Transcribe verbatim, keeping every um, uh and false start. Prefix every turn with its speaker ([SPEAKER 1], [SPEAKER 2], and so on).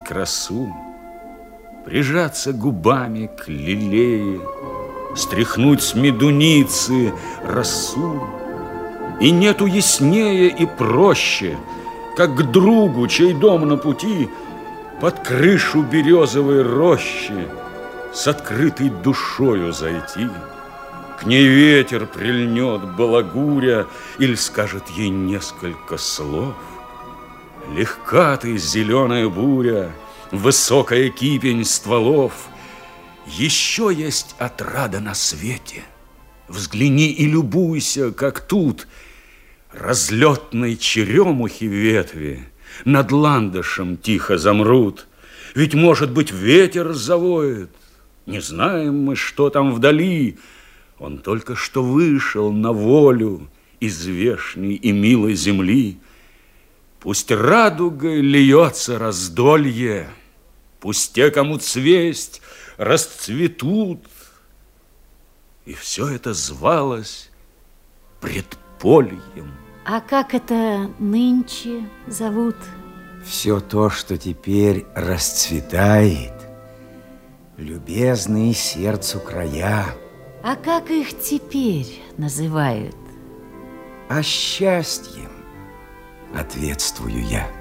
[SPEAKER 1] красу, прижаться губами к лилее, стряхнуть с медуницы росу. И нету яснее и проще, как к другу, чей дом на пути, под крышу березовой рощи с открытой душою зайти. К ней ветер прильнет балагуря или скажет ей несколько слов. Легка ты, зеленая буря, высокая кипень стволов. Еще есть отрада на свете. Взгляни и любуйся, как тут разлетной черемухи ветви над ландышем тихо замрут. Ведь, может быть, ветер завоет. Не знаем мы, что там вдали. Он только что вышел на волю из вешней и милой земли. Пусть радугой льется раздолье, пусть те, кому цвесть, расцветут. И все это звалось предпольем.
[SPEAKER 2] А как это нынче зовут?
[SPEAKER 3] Все то, что теперь расцветает, любезные сердцу края.
[SPEAKER 2] А как их теперь называют?
[SPEAKER 3] А счастьем ответствую я.